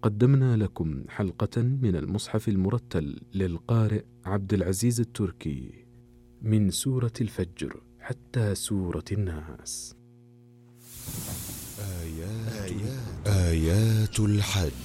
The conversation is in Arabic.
قدمنا لكم حلقة من المصحف المرتل للقارئ عبد العزيز التركي من سورة الفجر حتى سورة الناس. آيات الحج.